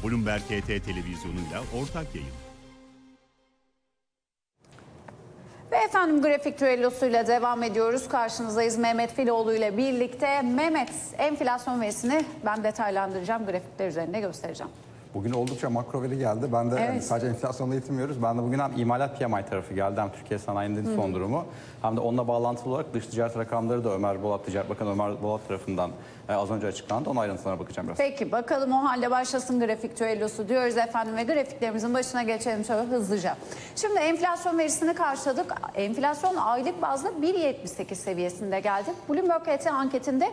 Bloomberg HT televizyonuyla ortak yayın. Ve efendim grafik düellosuyla devam ediyoruz. Karşınızdayız Mehmet Filoğlu ile birlikte. Mehmet, enflasyon verisini ben detaylandıracağım. Grafikler üzerinde göstereceğim. Bugün oldukça makro veri geldi. Ben de evet. sadece enflasyonla yetinmiyoruz. Ben de bugün hem imalat PMI tarafı geldi hem Türkiye sanayinin son durumu. Hem de onunla bağlantılı olarak dış ticaret rakamları da Ömer Bolat, Ticaret Bakanı Ömer Bolat tarafından az önce açıklandı. Onun ayrıntılarına bakacağım biraz. Peki bakalım o halde başlasın grafik düellosu diyoruz efendim ve grafiklerimizin başına geçelim şöyle hızlıca. Şimdi enflasyon verisini karşıladık. Enflasyon aylık bazda 1.78 seviyesinde geldi. Bloomberg HT anketinde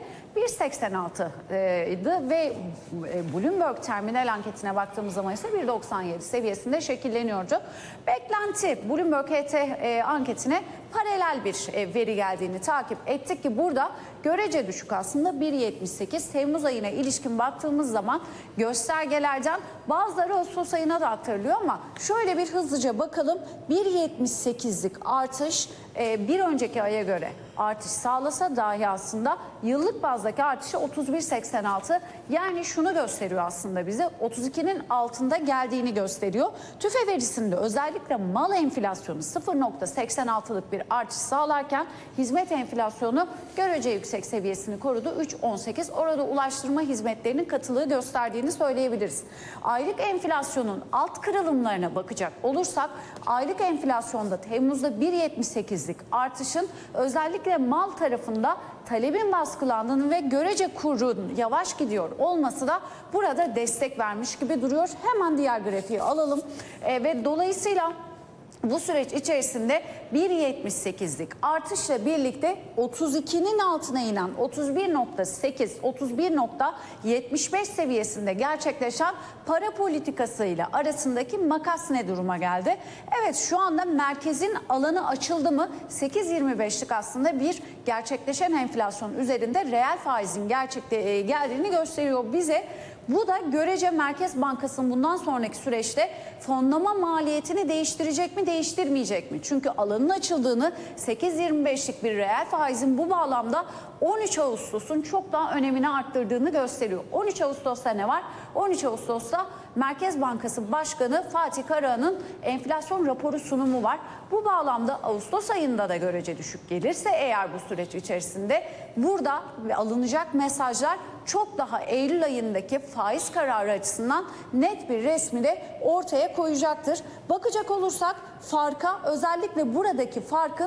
1.86 idi ve Bloomberg terminal anketine baktığımız zaman ise 1.97 seviyesinde şekilleniyordu. Beklenti Bloomberg HT anketine paralel bir veri geldiğini takip ettik ki burada görece düşük aslında 1.78. Temmuz ayına ilişkin baktığımız zaman göstergelerden bazıları Ağustos ayına da aktarılıyor ama şöyle bir hızlıca bakalım. 1.78'lik artış bir önceki aya göre artış sağlasa dahi aslında yıllık bazdaki artışı 31.86, yani şunu gösteriyor aslında bize 32'nin altında geldiğini gösteriyor. TÜFE verisinde özellikle mal enflasyonu 0.86'lık bir artış sağlarken hizmet enflasyonu görece yüksek seviyesini korudu 3.18. Orada ulaştırma hizmetlerinin katılığı gösterdiğini söyleyebiliriz. Aylık enflasyonun alt kırılımlarına bakacak olursak aylık enflasyonda Temmuz'da 1.78'lik artışın özellikle mal tarafında talebin baskılandığını ve görece kurun yavaş gidiyor olması da burada destek vermiş gibi duruyor. Hemen diğer grafiği alalım ve dolayısıyla bu süreç içerisinde 1.78'lik artışla birlikte 32'nin altına inen 31.8, 31.75 seviyesinde gerçekleşen para politikasıyla arasındaki makas ne duruma geldi? Evet, şu anda merkezin alanı açıldı mı? 8.25'lik aslında bir gerçekleşen enflasyon üzerinde reel faizin geldiğini gösteriyor bize. Bu da görece Merkez Bankası'nın bundan sonraki süreçte fonlama maliyetini değiştirecek mi, değiştirmeyecek mi? Çünkü alanın açıldığını, 8.25'lik bir reel faizin bu bağlamda 13 Ağustos'un çok daha önemini arttırdığını gösteriyor. 13 Ağustos'ta ne var? 13 Ağustos'ta Merkez Bankası Başkanı Fatih Karahan'ın enflasyon raporu sunumu var. Bu bağlamda Ağustos ayında da görece düşük gelirse eğer bu süreç içerisinde burada alınacak mesajlar çok daha Eylül ayındaki faiz kararı açısından net bir resmi de ortaya koyacaktır. Bakacak olursak farka, özellikle buradaki farkın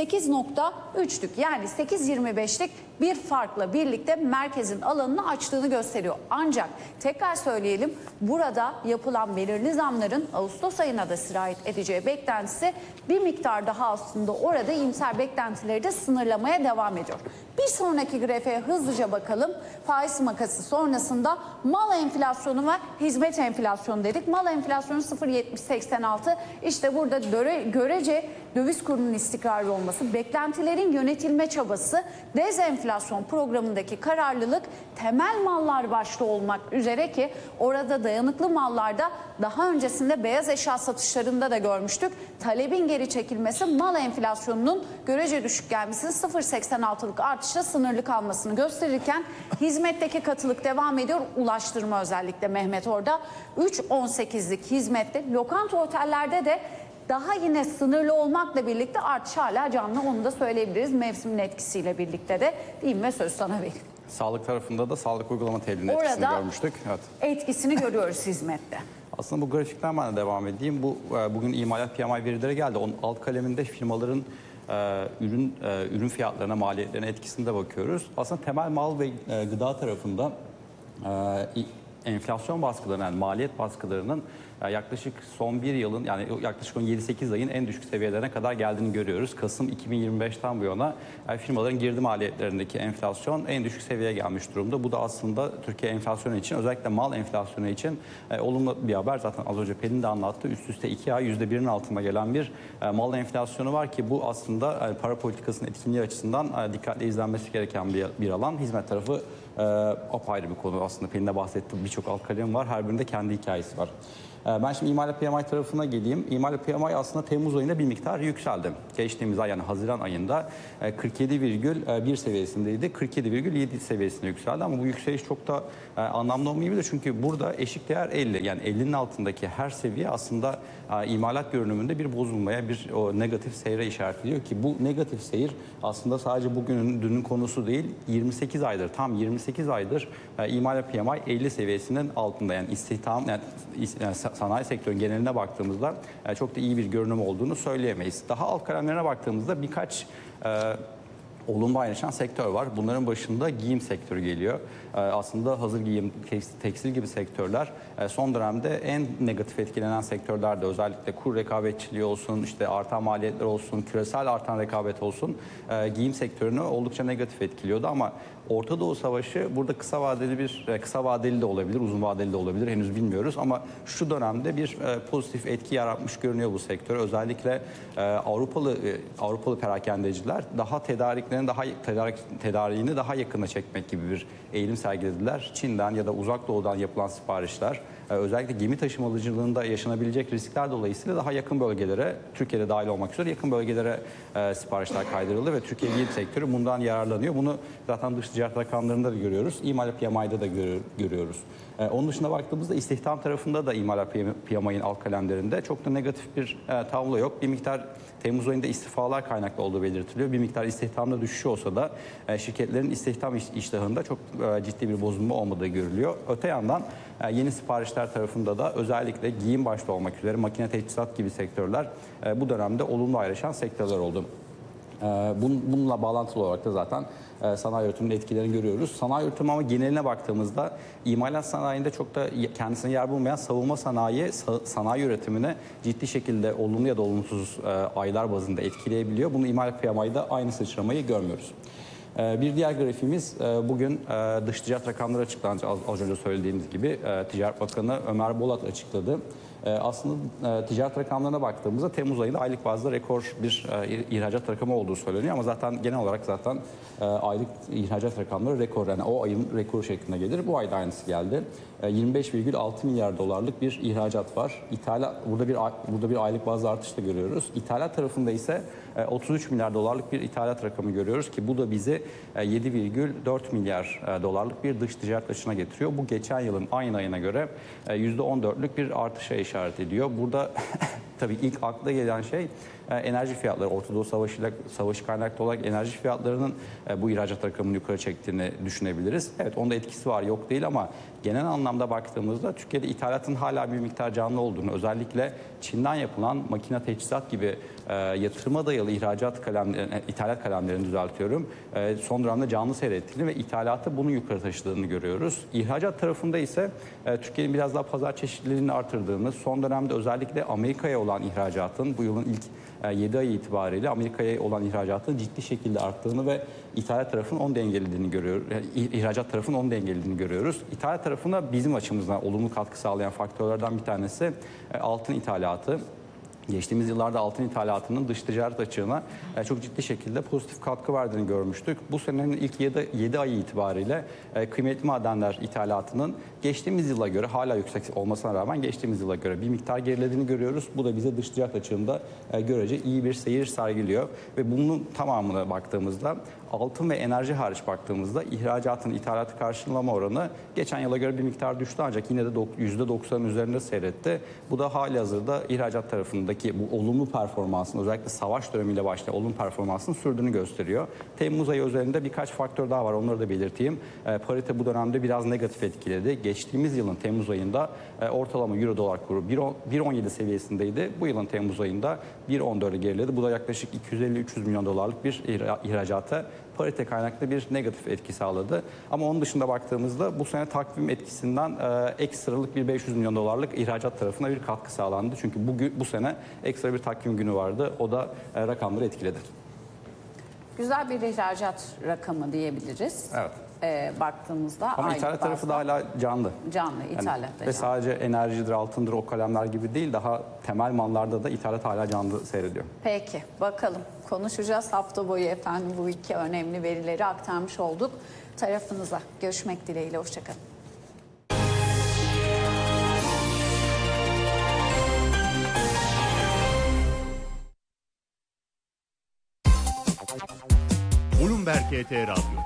8.3'lük yani 8.25'lik bir farkla birlikte merkezin alanını açtığını gösteriyor. Ancak tekrar söyleyelim, burada yapılan belirli zamların Ağustos ayına da sirayet edeceği beklentisi bir miktar daha aslında orada iyimser beklentileri de sınırlamaya devam ediyor. Bir sonraki grafiğe hızlıca bakalım. Faiz makası sonrasında mal enflasyonu ve hizmet enflasyonu dedik. Mal enflasyonu 0.70-86. İşte burada görece döviz kurunun istikrarlı olması, beklentilerin yönetilme çabası, dezenflasyon programındaki kararlılık, temel mallar başta olmak üzere ki orada dayanıklı mallarda daha öncesinde beyaz eşya satışlarında da görmüştük. Talebin geri çekilmesi mal enflasyonunun görece düşük gelmesinin 0.86'lık artışla sınırlı kalmasını gösterirken hizmetteki katılık devam ediyor. Ulaştırma özellikle Mehmet orada 3.18'lik hizmette, lokanta otellerde de daha yine sınırlı olmakla birlikte artış hala canlı, onu da söyleyebiliriz. Mevsimin etkisiyle birlikte de değil mi? Ve söz sana vereyim. Sağlık tarafında da sağlık uygulama tebliğinin etkisini görmüştük. Evet. Etkisini görüyoruz hizmette. Aslında bu grafikten ben de devam edeyim. Bugün imalat PMI verileri geldi. Onun alt kaleminde firmaların ürün fiyatlarına, maliyetlerine etkisine bakıyoruz. Aslında temel mal ve gıda tarafında enflasyon baskılarının, yani maliyet baskılarının yaklaşık son bir yılın, yani yaklaşık 7-8 ayın en düşük seviyelerine kadar geldiğini görüyoruz. Kasım 2025'ten bu yana firmaların girdi maliyetlerindeki enflasyon en düşük seviyeye gelmiş durumda. Bu da aslında Türkiye enflasyonu için, özellikle mal enflasyonu için olumlu bir haber. Zaten az önce Pelin de anlattı. Üst üste 2 ay %1'in altında gelen bir mal enflasyonu var ki bu aslında para politikasının etkinliği açısından dikkatle izlenmesi gereken bir alan. Hizmet tarafı apayrı bir konu aslında. Pelin de bahsetti, birçok alt kalem var. Her birinde kendi hikayesi var. Ben şimdi imalat PMI tarafına geleyim. İmalat PMI aslında Temmuz ayında bir miktar yükseldi. Geçtiğimiz ay yani Haziran ayında 47,1 seviyesindeydi. 47,7 seviyesine yükseldi ama bu yükseliş çok da anlamlı olmayabilir. Çünkü burada eşik değer 50. Yani 50'nin altındaki her seviye aslında imalat görünümünde bir bozulmaya, bir o negatif seyre işaret ediyor ki bu negatif seyir aslında sadece bugünün, dünün konusu değil. 28 aydır, tam 28 aydır imalat PMI 50 seviyesinin altında. Yani istihdam, yani sanayi sektörünün geneline baktığımızda çok da iyi bir görünüm olduğunu söyleyemeyiz. Daha alt kalemlerine baktığımızda birkaç olumlu ayrışan sektör var. Bunların başında giyim sektörü geliyor. Aslında hazır giyim, tekstil gibi sektörler son dönemde en negatif etkilenen sektörlerde, özellikle kur rekabetçiliği olsun, işte artan maliyetler olsun, küresel artan rekabet olsun, giyim sektörünü oldukça negatif etkiliyordu ama Orta Doğu Savaşı burada kısa vadeli de olabilir, uzun vadeli de olabilir, henüz bilmiyoruz ama şu dönemde bir pozitif etki yaratmış görünüyor bu sektör. Özellikle Avrupalı perakendeciler daha tedariğini daha yakına çekmek gibi bir eğilim sergilediler. Çin'den ya da Uzak Doğu'dan yapılan siparişler özellikle gemi taşımacılığında yaşanabilecek riskler dolayısıyla daha yakın bölgelere, Türkiye'de dahil olmak üzere yakın bölgelere siparişler kaydırıldı ve Türkiye giyim sektörü bundan yararlanıyor. Bunu zaten dış ticaret rakamlarında da görüyoruz. İmalat PMI'de de görüyoruz. Onun dışında baktığımızda istihdam tarafında da imalat PMI'nin alt kalemlerinde çok da negatif bir tablo yok. Bir miktar Temmuz ayında istifalar kaynaklı olduğu belirtiliyor. Bir miktar istihdamda düşüş olsa da şirketlerin istihdam iştahında çok ciddi bir bozulma olmadığı görülüyor. Öte yandan yeni siparişler tarafında da özellikle giyim başta olmak üzere makine teçhizat gibi sektörler bu dönemde olumlu ayrışan sektörler oldu. Bununla bağlantılı olarak da zaten sanayi üretiminin etkilerini görüyoruz. Sanayi üretimi ama geneline baktığımızda imalat sanayinde çok da kendisine yer bulmayan savunma sanayi üretimini ciddi şekilde olumlu ya da olumsuz aylar bazında etkileyebiliyor. Bunu imalat PMI'de aynı sıçramayı görmüyoruz. Bir diğer grafiğimiz bugün dış ticaret rakamları açıklanacak. Az önce söylediğimiz gibi Ticaret Bakanı Ömer Bolat açıkladı. Aslında ticaret rakamlarına baktığımızda Temmuz ayında aylık bazda rekor bir ihracat rakamı olduğu söyleniyor ama zaten genel olarak aylık ihracat rakamları rekor, yani o ayın rekoru şeklinde gelir. Bu ayda aynısı geldi. 25,6 milyar dolarlık bir ihracat var. Burada bir aylık bazda artış da görüyoruz. İthalat tarafında ise 33 milyar dolarlık bir ithalat rakamı görüyoruz ki bu da bizi 7,4 milyar dolarlık bir dış ticaret açığına getiriyor. Bu geçen yılın aynı ayına göre %14'lük bir artışa işaret ediyor. Burada tabii ilk akla gelen şey enerji fiyatları. Orta Doğu Savaşı kaynaklı olarak enerji fiyatlarının bu ihracat rakamını yukarı çektiğini düşünebiliriz. Evet, onda etkisi var, yok değil ama genel anlamda baktığımızda Türkiye'de ithalatın hala bir miktar canlı olduğunu, özellikle Çin'den yapılan makine teçhizat gibi yatırıma dayalı ithalat kalemlerini düzeltiyorum. Son dönemde canlı seyrettiğini ve ithalatı bunun yukarı taşıdığını görüyoruz. İhracat tarafında ise Türkiye'nin biraz daha pazar çeşitliliğini artırdığını, son dönemde özellikle Amerika'ya olan ihracatın bu yılın ilk 7 ay itibariyle Amerika'ya olan ihracatın ciddi şekilde arttığını ve ithalat tarafının onu dengelediğini görüyoruz. İhracat tarafının onu dengelediğini görüyoruz. İthalat tarafında bizim açımızdan olumlu katkı sağlayan faktörlerden bir tanesi altın ithalatı. Geçtiğimiz yıllarda altın ithalatının dış ticaret açığına çok ciddi şekilde pozitif katkı verdiğini görmüştük. Bu senenin ilk 7 ayı itibariyle kıymetli madenler ithalatının geçtiğimiz yıla göre, hala yüksek olmasına rağmen geçtiğimiz yıla göre bir miktar gerilediğini görüyoruz. Bu da bize dış ticaret açığında görece iyi bir seyir sergiliyor. Ve bunun tamamına baktığımızda, altın ve enerji hariç baktığımızda ihracatın ithalatı karşılama oranı geçen yıla göre bir miktar düştü ancak yine de %90'ın üzerinde seyretti. Bu da halihazırda ihracat tarafındaki bu olumlu performansın, özellikle savaş dönemiyle başlayan olumlu performansın sürdüğünü gösteriyor. Temmuz ayı üzerinde birkaç faktör daha var, onları da belirteyim. Parite bu dönemde biraz negatif etkiledi. Geçtiğimiz yılın Temmuz ayında ortalama euro dolar kuru 1.17 seviyesindeydi. Bu yılın Temmuz ayında 1.14'e geriledi. Bu da yaklaşık 250-300 milyon dolarlık bir ihracata parite kaynaklı bir negatif etki sağladı. Ama onun dışında baktığımızda bu sene takvim etkisinden ekstralık bir 500 milyon dolarlık ihracat tarafına bir katkı sağlandı. Çünkü bu sene ekstra bir takvim günü vardı. O da rakamları etkiledi. Güzel bir ihracat rakamı diyebiliriz. Evet. Baktığımızda ama ithalat tarafı da hala canlı. Canlı, ithalatta Ve sadece enerjidir, altındır, o kalemler gibi değil, daha temel mallarda da ithalat hala canlı seyrediyor. Peki, bakalım. Konuşacağız hafta boyu efendim, bu iki önemli verileri aktarmış olduk. tarafınıza. Görüşmek dileğiyle, hoşçakalın. Bloomberg HT Radyo,